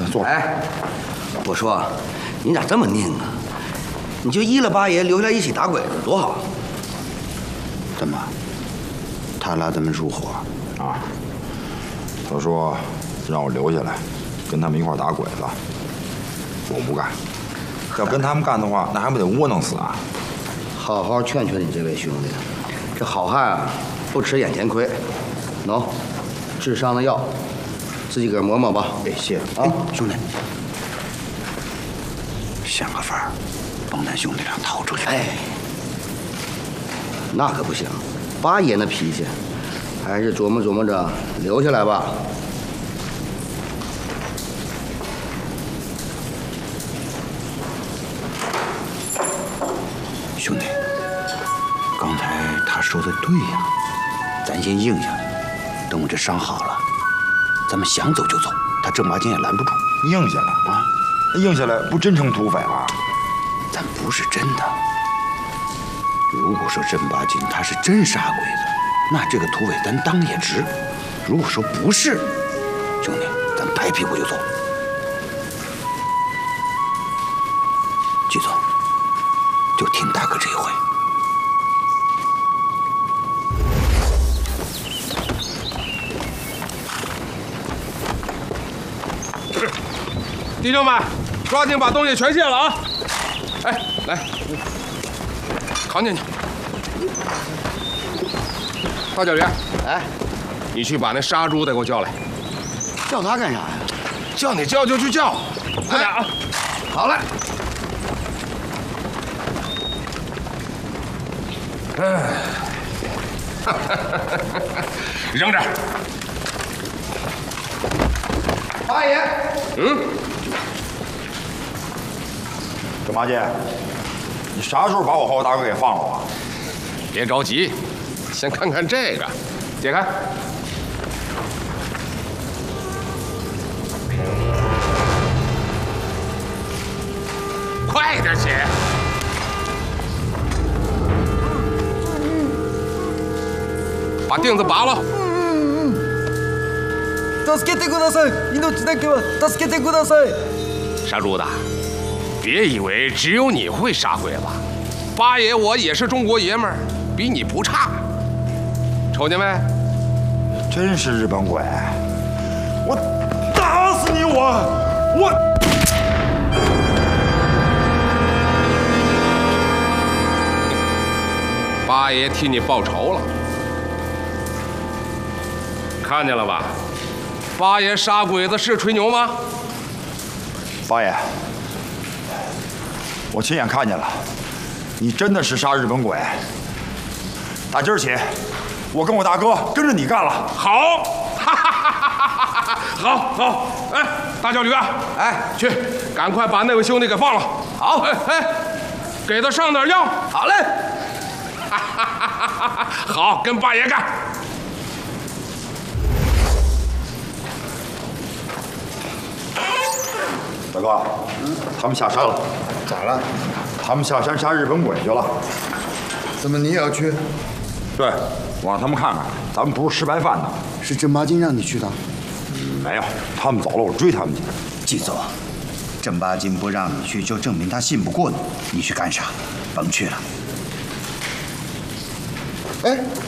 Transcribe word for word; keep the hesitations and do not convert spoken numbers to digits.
坐。 哎，我说，你咋这么拧啊？你就依了八爷，留下来一起打鬼子，多好。 怎么？他俩怎么入伙啊？他说让我留下来，跟他们一块打鬼子。我不干，要跟他们干的话，那还不得窝囊死啊？ 好好劝劝你这位兄弟，这好汉啊，不吃眼前亏。喏，治伤的药，自己个儿抹抹吧。 哎，谢了啊，兄弟，想个法儿，帮咱兄弟俩逃出去。 哎，那可不行，八爷那脾气，还是琢磨琢磨着留下来吧。 兄弟，刚才他说的对呀，咱先应下来，等我这伤好了，咱们想走就走，他正八经也拦不住。 硬下来啊！那硬下来不真成土匪了？ 咱不是真的。如果说正八经他是真杀鬼子，那这个土匪咱当也值；如果说不是，兄弟，咱拍屁股就走。剧总，就听大哥这一回。 弟兄们，抓紧把东西全卸了啊！哎，来，扛进去。大脚驴， 哎， 你去把那杀猪的给我叫来。 叫他干啥呀？ 叫你叫就去叫，快点啊！ 好嘞。 哎，扔这儿。 八爷， 嗯。 郑八戒，你啥时候把我和我大哥给放了啊？ 别着急，先看看这个，解开。快点解！把钉子拔了。 助けてください！命だけは助けてください！ 杀猪的，别以为只有你会杀鬼子，八爷我也是中国爷们儿，比你不差。瞅见没？ 真是日本鬼！我打死你！我我。 八爷替你报仇了，看见了吧？八爷杀鬼子是吹牛吗？ 八爷，我亲眼看见了，你真的是杀日本鬼。打今儿起，我跟我大哥跟着你干了。 好，哈哈哈哈哈！好好，哎，大脚驴啊，哎，去，赶快把那位兄弟给放了。好，哎哎，给他上点药。好嘞。哈哈哈哈哈！好，跟八爷干。 大哥，嗯，他们下山了。 咋了？ 他们下山杀日本鬼去了。 怎么你也要去？ 对，我让他们看看，咱们不是吃白饭的。 是正八经让你去的？ 嗯，没有，他们走了，我追他们去。 季总，正八经不让你去，就证明他信不过你。你去干啥？甭去了。 哎，